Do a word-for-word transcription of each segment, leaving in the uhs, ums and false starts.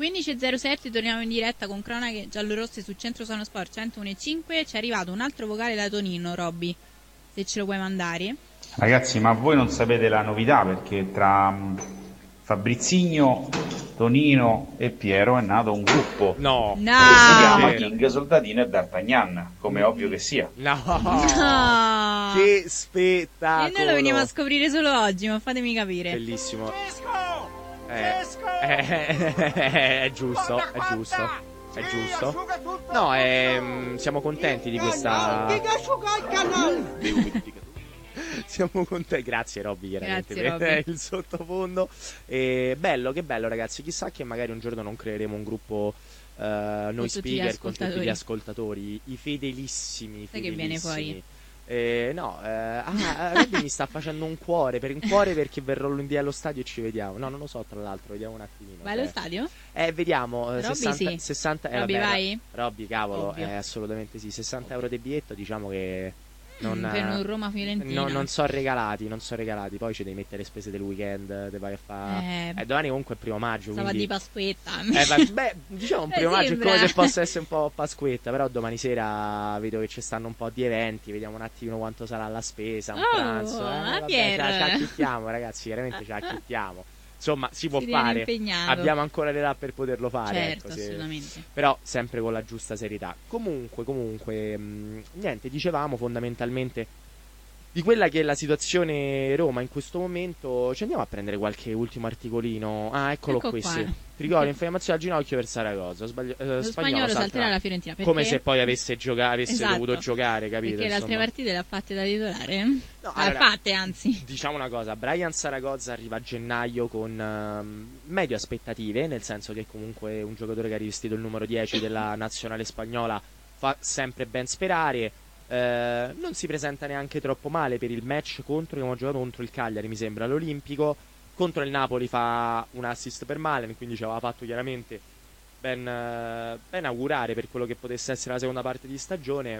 quindici e zero sette, torniamo in diretta con cronache giallorosse su Centro Sono Sport centouno e cinque. Ci è arrivato un altro vocale da Tonino, Robby, se ce lo puoi mandare. Ragazzi, ma voi non sapete la novità, perché tra Fabrizigno, Tonino e Piero è nato un gruppo no, no. che si chiama King, Soldatino e D'Artagnan, come è ovvio che sia. No, no. Che spettacolo! E noi lo veniamo a scoprire solo oggi, ma fatemi capire. Bellissimo. Eh, eh, eh, è giusto, è giusto, è giusto. No, eh, siamo contenti di questa. Siamo contenti, grazie Robby, chiaramente grazie, per Robby. il sottofondo. E bello, che bello ragazzi, chissà che magari un giorno non creeremo un gruppo uh, noi speaker con tutti gli ascoltatori, i fedelissimi, sai che viene fuori? Eh, no, eh, ah, Robby mi sta facendo un cuore, per un cuore perché verrò lunedì allo stadio e ci vediamo. No, non lo so, tra l'altro, vediamo un attimino. Vai allo stadio? Eh, vediamo, Robby, sessanta, sì. sessanta eh, Robby, vabbè, vai? Robby, cavolo, Ovvio. eh, assolutamente sì, sessanta euro di biglietto, diciamo che non, per un Roma-Fiorentina no, non so regalati, non so regalati. Poi ci devi mettere le spese del weekend, te vai a fare. Eh, eh, domani comunque è primo maggio. Stava quindi di Pasquetta. eh, va... Beh, diciamo un eh, primo maggio sembra. è come se possa essere un po' Pasquetta. Però domani sera vedo che ci stanno un po' di eventi. Vediamo un attimo quanto sarà la spesa. Un oh, pranzo. Eh, vabbè, ci acchittiamo, ragazzi. Veramente ci acchittiamo. Insomma, si può si fare. Impegnato. Abbiamo ancora l'età per poterlo fare. Certo, ecco, se... assolutamente. Però sempre con la giusta serietà. Comunque, comunque, mh, niente, dicevamo fondamentalmente di quella che è la situazione Roma in questo momento. Ci andiamo a prendere qualche ultimo articolino. Ah, eccolo ecco qui, qua. sì. Rigore, infiammazione al ginocchio per Saragozza. Sbaglio, eh, Lo spagnolo, spagnolo salterà salterà la Fiorentina. Perché? Come se poi avesse, gioca- avesse esatto. dovuto giocare, capito? Perché le altre insomma. partite le ha fatte da titolare? No, le allora, ha fatte, anzi. Diciamo una cosa, Brian Saragozza arriva a gennaio con um, medio aspettative, nel senso che comunque un giocatore che ha rivestito il numero dieci della nazionale spagnola fa sempre ben sperare. Uh, non si presenta neanche troppo male per il match contro che abbiamo giocato contro il Cagliari, mi sembra, all'Olimpico. Contro il Napoli fa un assist per Malen, quindi ci aveva fatto chiaramente ben, uh, ben augurare per quello che potesse essere la seconda parte di stagione.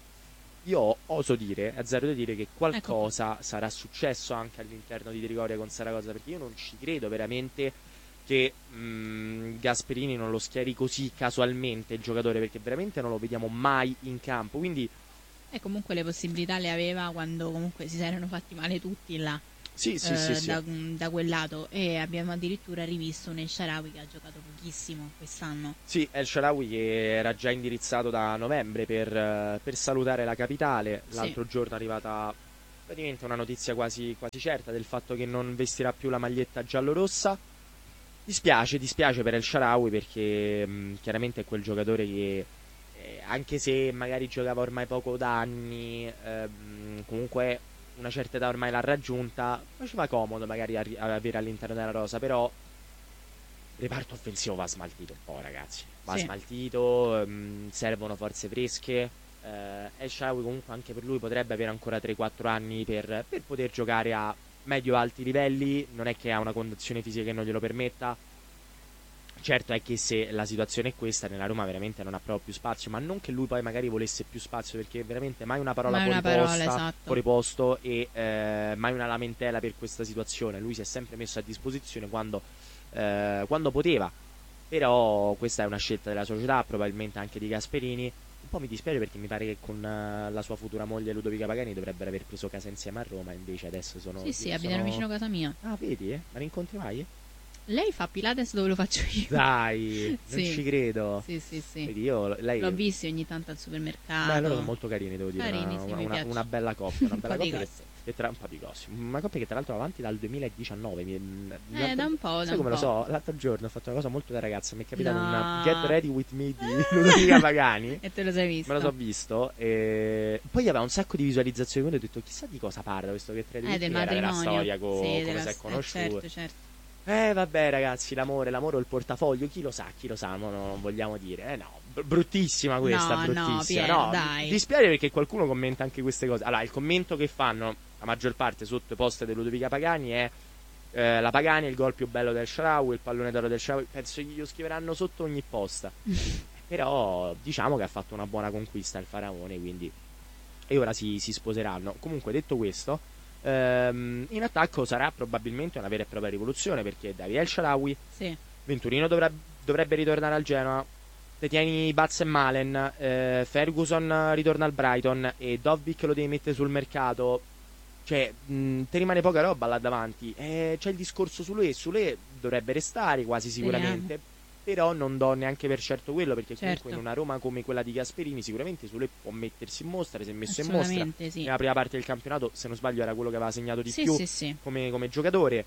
Io oso dire, azzardo di dire che qualcosa ecco. sarà successo anche all'interno di Trigoria con Saragozza, perché io non ci credo veramente che mh, Gasperini non lo schieri così casualmente il giocatore, perché veramente non lo vediamo mai in campo, quindi e comunque le possibilità le aveva quando comunque si erano fatti male tutti là. Sì, sì, eh, sì, sì. Da, da quel lato. E abbiamo addirittura rivisto un El Shaarawy che ha giocato pochissimo quest'anno. Sì, El Shaarawy che era già indirizzato da novembre per, per salutare la capitale. L'altro sì. giorno è arrivata praticamente una notizia quasi, quasi certa del fatto che non vestirà più la maglietta giallorossa. Dispiace, dispiace per El Shaarawy, perché mh, chiaramente è quel giocatore che eh, anche se magari giocava ormai poco da anni, ehm, comunque una certa età ormai l'ha raggiunta, faceva comodo magari a, a avere all'interno della rosa, però il reparto offensivo va smaltito un po', ragazzi, va sì. smaltito, mh, servono forze fresche. eh, El Shaarawy comunque anche per lui potrebbe avere ancora tre quattro anni per, per poter giocare a medio-alti livelli, non è che ha una condizione fisica che non glielo permetta. Certo è che se la situazione è questa, nella Roma veramente non ha proprio più spazio, ma non che lui poi magari volesse più spazio, perché veramente mai una parola, mai fuori, una parola posta, esatto. fuori posto e eh, mai una lamentela per questa situazione. Lui si è sempre messo a disposizione quando, eh, quando poteva, però questa è una scelta della società, probabilmente anche di Gasperini. Un po' mi dispiace perché mi pare che con uh, la sua futura moglie Ludovica Pagani dovrebbero aver preso casa insieme a Roma, invece adesso sono... Sì, sì, sono... abitano vicino a casa mia. Ah, vedi, eh? Ma ne incontri mai? Lei fa Pilates dove lo faccio io. Dai, sì. non ci credo. Sì, sì, sì. Vedi, io, lei... L'ho visto ogni tanto al supermercato. Beh, loro sono molto carini, devo dire. Carini, una, sì, una, mi una bella coppia. Una bella un po' coppia di che, che tra un po' di cose. Una coppia che tra l'altro va avanti dal duemiladiciannove. Mi, eh, da un po'. Sai da come un lo po'. so? L'altro giorno ho fatto una cosa molto da ragazza. Mi è capitato no. un Get Ready With Me di Ludovica Pagani. E te lo sei visto? Me lo so visto. E poi aveva un sacco di visualizzazioni. Quindi ho detto, chissà di cosa parla questo Get Ready eh, With del Me. Era della matrimonio. storia, co- sì, come della... si è conosciuto. Eh, certo, certo. Eh vabbè ragazzi, l'amore, l'amore o il portafoglio, chi lo sa, chi lo sa, no, non vogliamo dire. Eh no, br- bruttissima questa, no, bruttissima. No, Piero, no, dai. Dispiace perché qualcuno commenta anche queste cose. Allora, il commento che fanno la maggior parte sotto i post di Ludovica Pagani è eh, la Pagani è il gol più bello del Shaarawy, il pallone d'oro del Shaarawy. Penso che glielo scriveranno sotto ogni post. Però diciamo che ha fatto una buona conquista il Faraone, quindi e ora si, si sposeranno. Comunque, detto questo, Um, in attacco sarà probabilmente una vera e propria rivoluzione, perché Davide El Shaarawy, sì. Venturino dovrà dovrebbe ritornare al Genoa, te tieni Baz e Malen, eh, Ferguson ritorna al Brighton e Dovbyk lo devi mettere sul mercato, cioè mh, te rimane poca roba là davanti. Eh, c'è il discorso Sule, Sule dovrebbe restare quasi sicuramente, Speriamo. però non do neanche per certo quello, perché Certo. comunque in una Roma come quella di Gasperini sicuramente Sule può mettersi in mostra, si è messo in mostra Assolutamente sì. nella prima parte del campionato, se non sbaglio era quello che aveva segnato di Sì, più sì, sì. come, come giocatore.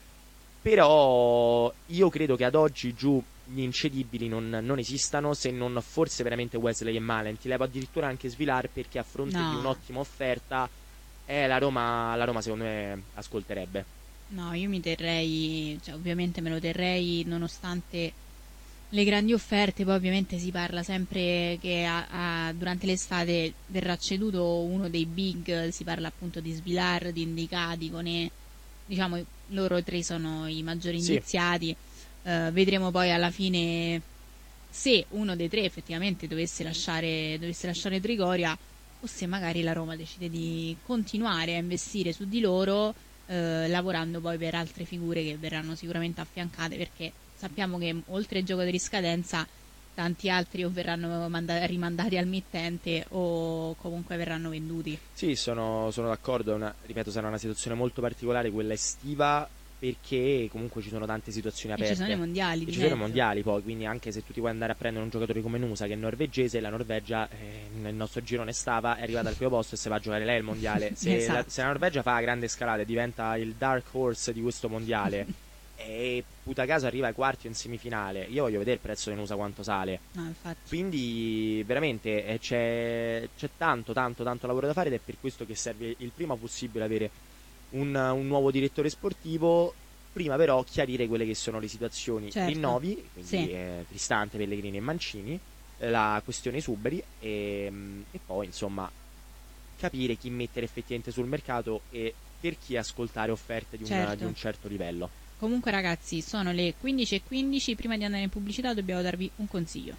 Però io credo che ad oggi giù gli incedibili non, non esistano, se non forse veramente Wesley e Malen. Ti levo addirittura anche Svilar, perché a fronte No. di un'ottima offerta eh, la Roma, la Roma secondo me ascolterebbe. No, io mi terrei, cioè ovviamente me lo terrei nonostante le grandi offerte. Poi ovviamente si parla sempre che a- a- durante l'estate verrà ceduto uno dei big, si parla appunto di Svilar, di Indicati, Koné, diciamo loro tre sono i maggiori Sì. indiziati. Eh, vedremo poi alla fine se uno dei tre effettivamente dovesse lasciare, dovesse lasciare Trigoria, o se magari la Roma decide di continuare a investire su di loro, eh, lavorando poi per altre figure che verranno sicuramente affiancate, perché sappiamo che oltre ai giocatori di scadenza tanti altri o verranno manda- rimandati al mittente o comunque verranno venduti. Sì, sono, sono d'accordo, è una, ripeto, sarà una situazione molto particolare quella estiva, perché comunque ci sono tante situazioni E aperte. ci sono i mondiali E di ci sono i mezzo. mondiali poi, quindi anche se tu ti vuoi andare a prendere un giocatore come Nusa che è norvegese, la Norvegia eh, nel nostro girone stava, è arrivata al primo posto e se va a giocare lei il mondiale. Se, Esatto. la, se la Norvegia fa la grande scalata e diventa il dark horse di questo mondiale e puta caso arriva ai quarti o in semifinale, io voglio vedere il prezzo di Nusa quanto sale. No, infatti. Quindi veramente eh, c'è, c'è tanto tanto tanto lavoro da fare, ed è per questo che serve il prima possibile avere un, un nuovo direttore sportivo. Prima però chiarire quelle che sono le situazioni, Certo. rinnovi, quindi Sì. eh, Cristante, Pellegrini e Mancini, eh, la questione Suberi e, e poi insomma capire chi mettere effettivamente sul mercato e per chi ascoltare offerte di, una- Certo. di un certo livello. Comunque ragazzi, sono le quindici e quindici, prima di andare in pubblicità dobbiamo darvi un consiglio.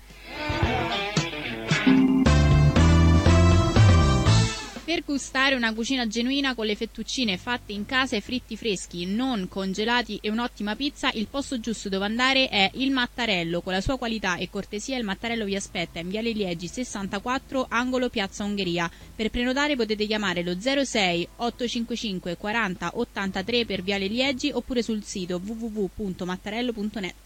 Per gustare una cucina genuina con le fettuccine fatte in casa e fritti freschi, non congelati, e un'ottima pizza, il posto giusto dove andare è il Mattarello. Con la sua qualità e cortesia il Mattarello vi aspetta in Viale Liegi sessantaquattro, angolo Piazza Ungheria. Per prenotare potete chiamare lo zero sei ottocentocinquantacinque quaranta ottantatré per Viale Liegi, oppure sul sito w w w punto mattarello punto net.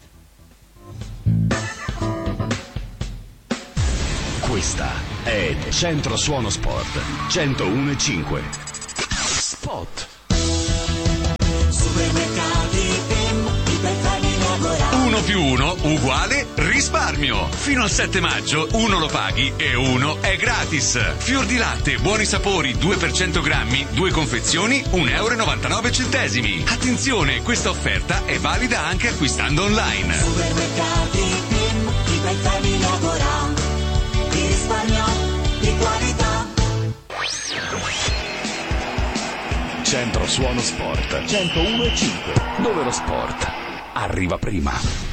Questa è Centro Suono Sport centouno e cinque. Spot. Supermercati Pim, iperfamiglia lavora. uno più uno uguale risparmio. Fino al sette maggio uno lo paghi e uno è gratis. Fior di latte, buoni sapori, due per cento grammi, due confezioni, un euro e novantanove centesimi. Attenzione, questa offerta è valida anche acquistando online. Supermercati Pim, iperfamiglia lavora. Di risparmio, di qualità. Centro Suono Sport centouno e cinque, dove lo sport arriva prima.